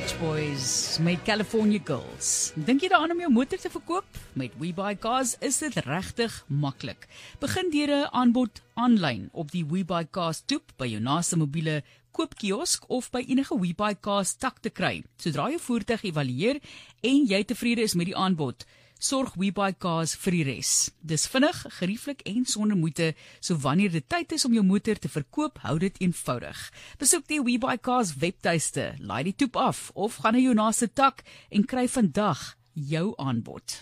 Beach Boys met California Girls. Dink jy daaraan om jou motor te verkoop? Met WeBuyCars is dit regtig maklik. Begin deur 'n aanbod aanlyn op die WeBuyCars toep by jou naaste mobiele koopkiosk of by enige WeBuyCars tak te kry. Sodra jou voertuig evalueer en jy tevrede is met die aanbod, sorg WeBuyCars vir die res. Dis vinnig, gerieflik en sonder moeite, so wanneer dit tyd is om jou motor te verkoop, hou dit eenvoudig. Besoek die WeBuyCars webtuiste, laai die toep af of gaan na jou naaste tak en kry vandag jou aanbod.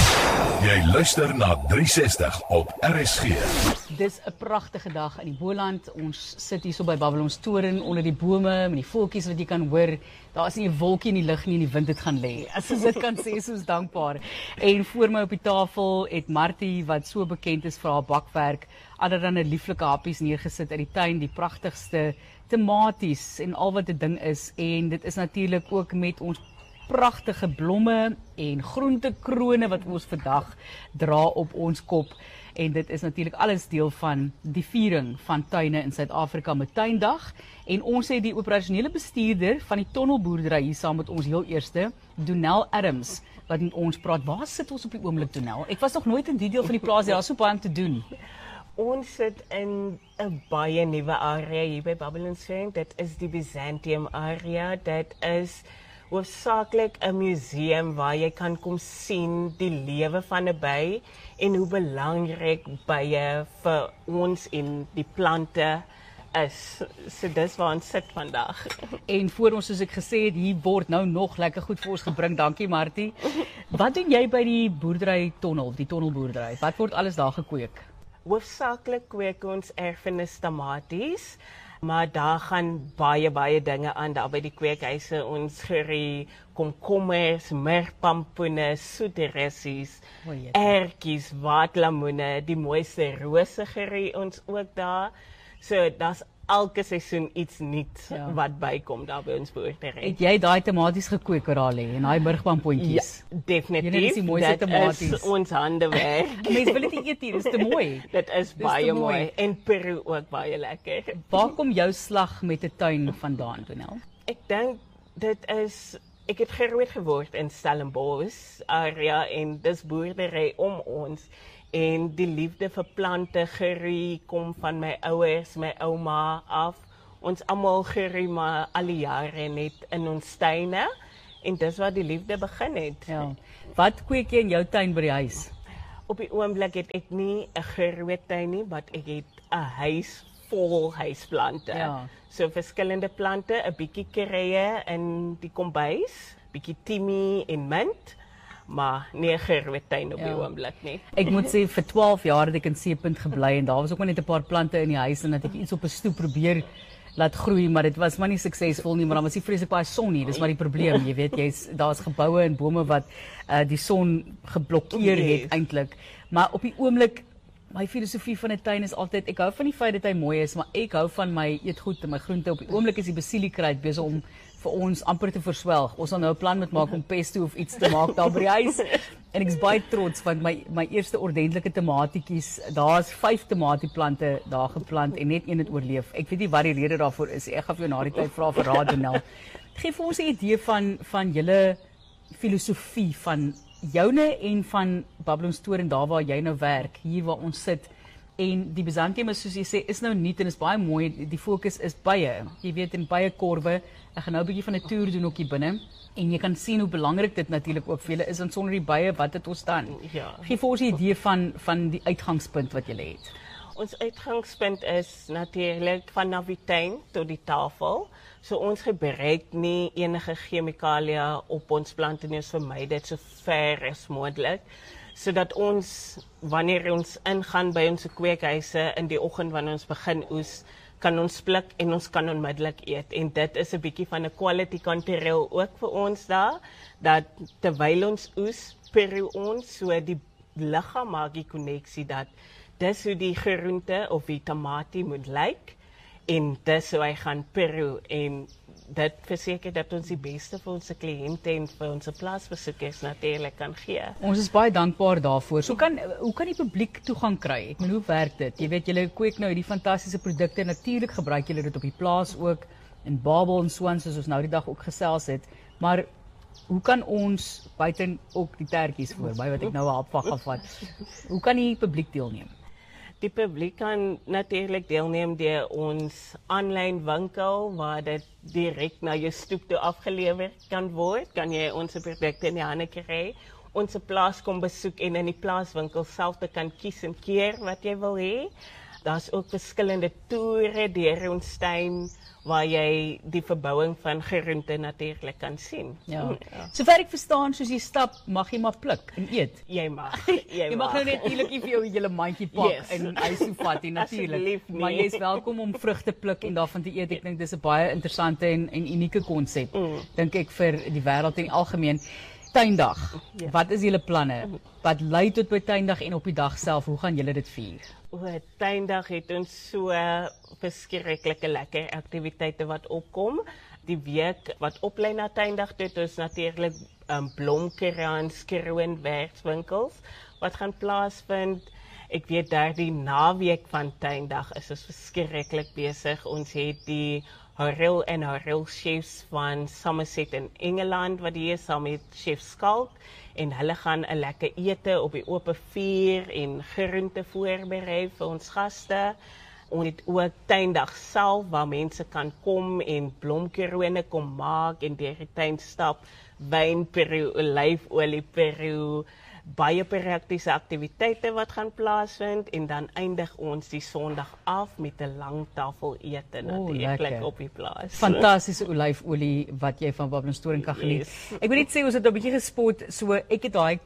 Jy luister na 360 op RSG. Dis 'n pragtige dag in die Boland. Ons sit hier so by Babylonstoren onder die bome met die voeltjies wat jy kan hoor. Daar is nie 'n wolkie in die lug nie en die wind het gaan lê. As ons dit kan sê, soos dankbaar. En voor my op die tafel het Martie, wat so bekend is vir haar bakwerk, allerlei lieflike happies neergesit uit die tuin, die pragtigste tematies en al wat 'n ding is. En dit is natuurlik ook met ons pragtige blomme en groentekrone wat ons vandag dra op ons kop. En dit is natuurlik alles deel van die viering van tuine in Suid-Afrika met Tuindag. En ons het die operasionele bestuurder van die Tonnelboerdery hier saam met ons heel eerste, Donel Adams, wat met ons praat. Waar sit ons op die oomblik, Donel? Ek was nog nooit in die deel van die plaas, daar is so baie om te doen. Ons sit in 'n baie nuwe area hier by Babylonstoren. Dit is die Byzantium area. Dit is hoofsaaklik 'n museum waar jy kan kom sien die lewe van 'n by en hoe belangrik bye vir ons en die plante is. So dis waar ons sit vandag. En voor ons, soos ek gesê het, hier word nou nog lekker goed vir ons gebring. Dankie, Martie. Wat doen jy by die boerdery tonnel, die tonnelboerdery? Wat word alles daar gekweek? Hoofsaaklik kweek ons erfenis tamaties, maar daar gaan baie dinge aan daar by die kweekhuise. Ons groei komkommers, merpampoene, soeteressies, ertjies, waterlemoene, die mooiste rose groei ons ook daar. So daar's elke seisoen iets nuuts wat bykom daar by ons boerdery. Het jy daai tamaties gekweek oor daar lê en daai burgpampoentjies? Ja, definitief. Dit is die mooiste tamaties. Dit is ons handewerk. Mense wil dit nie eet hier, dis te mooi. Dit is baie mooi en Peru ook baie lekker. Waar kom jou slag met 'n tuin vandaan, Donel? Ek dink dit is, ek het groot geword in Stellenbosch area en dis boerdery om ons. En die liefde vir plante groei kom van my ouers, my ouma af. Ons almal groei maar al die jare net in ons tuine en dis waar die liefde begin het. Ja. Wat kweek jy in jou tuin by die huis? Op die oomblik het ek nie 'n groot tuin nie, maar ek het 'n huis vol huisplante. Ja. So verskillende plante, 'n bietjie kreie in die kombuis, bietjie timie en mint. Maar nie 'n groot tuin op die oomblik nie. Ek moet sê vir 12 jaar het ek in Seepunt gebly en daar was ook maar net 'n paar plante in die huis en dat ek iets op 'n stoep probeer laat groei, maar dit was maar nie suksesvol nie, maar dan was nie vreeslik baie son nie. Dis maar die probleem, jy weet, daar's geboue en bome wat die son geblokkeer het eintlik. Maar op die oomblik, my filosofie van 'n tuin is altyd, ek hou van die feit dat hy mooi is, maar ek hou van my eetgoed en my groente. Op die oomblik is die basiliekruid besig om vir ons amper te verswelg. Ons sal nou 'n plan moet maak om pesto of iets te maak daar by die huis. En ek is baie trots want my eerste ordentlike tomatietjies, daar's 5 tomatieplante daar geplant en net een het oorleef. Ek weet nie wat die rede daarvoor is. Ek gaan vir jou na die tyd vra vir raad, Donel. Gee vir ons 'n idee van julle filosofie van joune en van Babylonstoren daar waar jy nou werk, hier waar ons sit. En die Byzantium is, soos jy sê, is nou nuut en is baie mooi. Die fokus is bye. Jy weet, in bye korwe. Ek gaan nou 'n bietjie van 'n toer doen ook hier binne en jy kan sien hoe belangrik dit natuurlik ook vir julle is, en sonder die bye, wat het ons dan? Ja. Gee vir ons 'n idee van die uitgangspunt wat julle het. Ons uitgangspunt is natuurlik vanaf die tuin tot die tafel. So ons gebruik nie enige chemikalia op ons plante nie, ons vermy dit so ver as moontlik, sodat ons, wanneer ons ingaan by ons kweekhuise in die oggend wanneer ons begin oes, kan ons pluk en ons kan onmiddellik eet. En dit is 'n bietjie van 'n quality control ook vir ons daar, dat terwyl ons oes, peru ons, so die liggaam maak die koneksie dat dis hoe die groente of die tamatie moet lyk, en dis hoe hy gaan peru, en dit verseker dat ons die beste vir ons kliënte en vir ons plaasbesoekers natuurlik kan gee. Ons is baie dankbaar daarvoor. So hoe kan die publiek toegang kry? Ek bedoel, hoe werk dit? Jy weet, julle kweek nou hierdie fantastiese produkte, natuurlik gebruik julle dit op die plaas ook. in Babel en so aan, soos ons nou die dag ook gesels het, maar hoe kan ons, buiten ook die tertjies voorby, wat ek nou 'n hap van gaan vat, hoe kan die publiek deelneem? Die publiek kan natuurlijk deelnemen deur ons aanlyn winkel waar dit direk na jou stoep toe afgeleverd kan word. Kan jy ons produkte in die hande kry. Ons plaas kom besoek en in die plaaswinkel self te kan kies en keer wat jy wil hê. Daar's ook verskillende toere deur ons tuin waar jy die verbouing van groente natuurlik kan sien. Ja. Sover ek verstaan, soos jy stap, mag jy maar pluk en eet. Jy mag. Jy mag nou net eerlik vir jou hele mandjie pak en huis toe vat, natuurlik. Maar jy is welkom om vrugte pluk en daarvan te eet. Ek dink dis 'n baie interessante en unieke konsep, dink ek, vir die wêreld in algemeen. Tuindag. Wat is julle planne? Wat lei tot by tuindag en op die dag self, hoe gaan julle dit vier? Tuindag het ons so verskriklike lekker aktiwiteite wat opkom. Die week wat oplei na tuindag het ons natuurlik blomkerans, kroon, werkswinkels wat gaan plaasvind. Ek weet daardie naweek van tuindag is ons verskrikklik besig. Ons het die Harel en Harel chefs van Somerset in Engeland wat hier saam met chef Skalk en hulle gaan 'n lekker ete op die oop vuur en groente voorberei vir ons gaste. Ons het ook tuindag self waar mense kan kom en blomkerone kom maak en deur die tuin stap, wyn, peru, olyfolie, peru, baie praktiese aktiwiteite wat gaan plaasvind en dan eindig ons die Sondag af met 'n lang tafel ete natuurlik op die plaas. Fantastiese olyfolie wat jy van Babylon Storing kan geniet. Ek moet net sê ons het 'n bietjie gespot, so ek het daai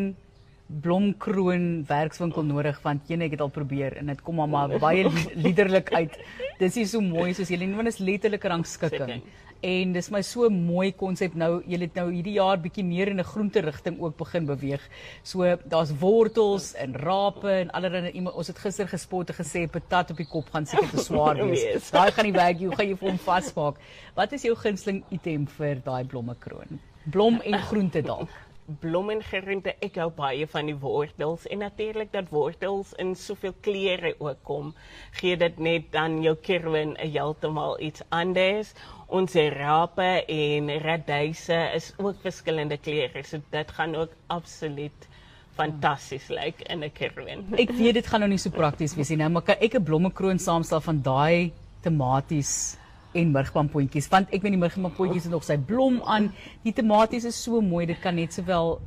blomkroon werkswinkel nodig want ek het al probeer en dit kom maar baie liderlik uit. Dis nie so mooi soos julle nie, want dit is letterlik rangskikking. En dis my so mooi konsep nou. Julle het nou hierdie jaar bietjie meer in 'n groente rigting ook begin beweeg. So daar's wortels en rape en allerlei. Ons het gister gespot en gesê patat op die kop gaan seker te swaar wees. Daai gaan nie werk, hoe gaan jy vir hom vasmaak? Wat is jou gunsteling item vir daai blommekroon? Blom en groente dalk. Blom en groente, ek hou baie van die wortels en natuurlik dat wortels in soveel kleure ook kom, gee dit net dan jou kroon heeltemal iets anders. Ons rape en radyse is ook verskillende kleure, so dit gaan ook absoluut fantasties lyk in 'n kroon. Ek weet dit gaan nou nie so prakties wees nie, maar kan ek 'n blommekroon saamstel van daai tomaties en murgpampoentjies, want ek weet die murgpampoentjies het nog sy blom aan. Die tomaties is so mooi, dit kan net sowel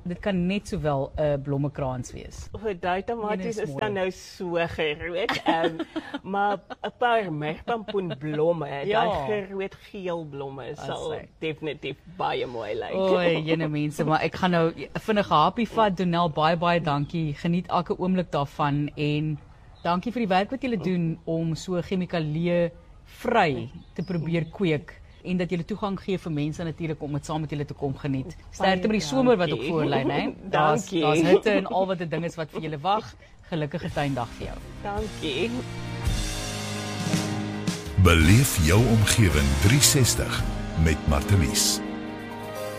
'n blommekraans wees. Daai tomaties is dan nou so groot, maar 'n paar murgpampoenblomme, daai groot geel blomme sal definitief baie mooi lyk. Oei, jene mense, maar ek gaan nou vinnig 'n happie vat. Donel, baie dankie. Geniet elke oomblik daarvan en dankie vir die werk wat julle doen om so chemikalie vry te probeer kweek en dat julle toegang gee vir mense natuurlik om dit saam met julle te kom geniet. Sterkte met die somer wat ook voor lê, né? Daar's hitte en al wat die ding is wat vir julle wag. Gelukkige tuindag vir jou. Dankie. Beleef jou omgewing 360 met Martelies.